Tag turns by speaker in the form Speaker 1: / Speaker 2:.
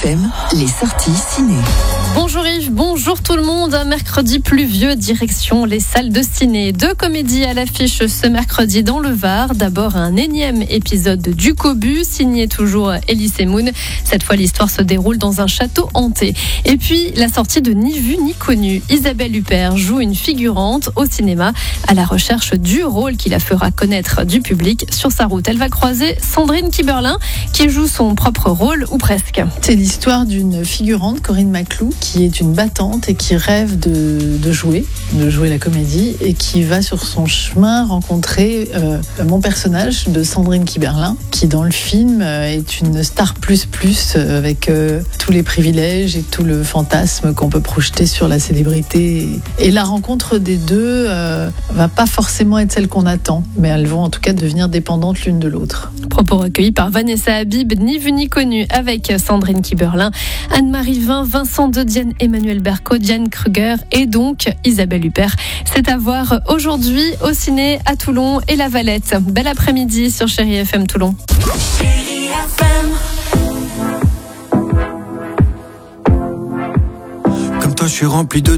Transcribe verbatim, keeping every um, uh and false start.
Speaker 1: F M, les sorties ciné.
Speaker 2: Bonjour Yves, bonjour tout le monde. Un mercredi pluvieux, direction les salles de ciné. Deux comédies à l'affiche ce mercredi dans le Var. D'abord un énième épisode du Cobu, signé toujours Elise Moon. Cette fois, l'histoire se déroule dans un château hanté. Et puis, la sortie de Ni vu ni connu. Isabelle Huppert joue une figurante au cinéma à la recherche du rôle qui la fera connaître du public. Sur sa route, elle va croiser Sandrine Kiberlin qui joue son propre rôle, ou presque.
Speaker 3: C'est l'histoire d'une figurante, Corinne Maclou, qui est une battante et qui rêve de, de jouer, de jouer la comédie, et qui va sur son chemin rencontrer euh, mon personnage de Sandrine Kiberlin, qui dans le film euh, est une star plus plus euh, avec euh, tous les privilèges et tout le fantasme qu'on peut projeter sur la célébrité. Et la rencontre des deux euh, va pas forcément être celle qu'on attend, mais elles vont en tout cas devenir dépendantes l'une de l'autre.
Speaker 2: Propos recueillis par Vanessa Habib, Ni vu ni connu avec Sandrine Kiberlin, Anne-Marie Vin, Vincent De Dienne, Emmanuel Berco, Diane Kruger et donc Isabelle Huppert. C'est à voir aujourd'hui au ciné à Toulon et La Valette. Bel après-midi sur Chérie F M Toulon.
Speaker 4: Chérie F M.
Speaker 5: Comme toi, je suis rempli de